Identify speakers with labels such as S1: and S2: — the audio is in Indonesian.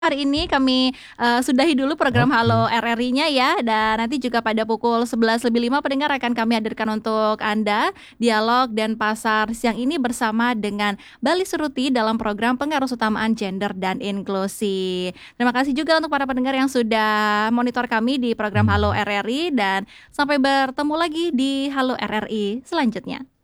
S1: Hari ini kami sudahi dulu program Halo
S2: Oke.
S1: RRI-nya ya, dan nanti juga pada pukul 11.05 pendengar akan kami hadirkan untuk Anda dialog dan pasar siang ini bersama dengan Bali Suruti dalam program Pengarus Utamaan Gender dan Inklusi. Terima kasih juga untuk para pendengar yang sudah monitor kami di program Halo
S2: Hmm.
S1: RRI, dan sampai bertemu lagi di Halo RRI selanjutnya.